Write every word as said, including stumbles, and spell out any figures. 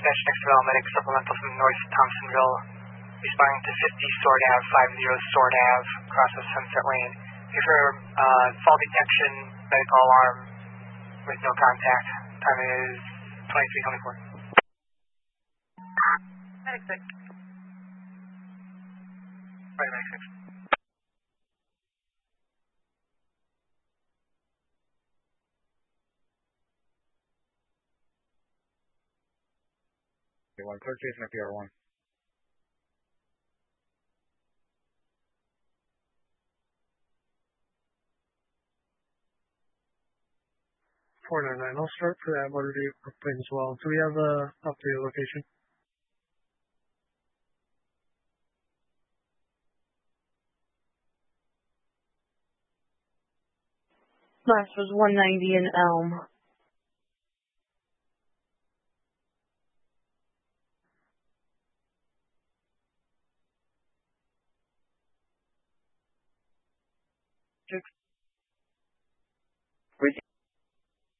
Dispatch next development, supplemental from North Thompsonville, responding to fifty Sword Ave, five zero Sword Ave, across of Sunset Lane. Confirm uh, fall detection, medical alarm with no contact. Time is twenty-three twenty-four. Medic six. Right, Medic six. Okay, one, clear chasing up P R one. four nine nine. I'll start for that motor vehicle plane as well. Do we have a updated location? Last was one ninety in Elm. Six.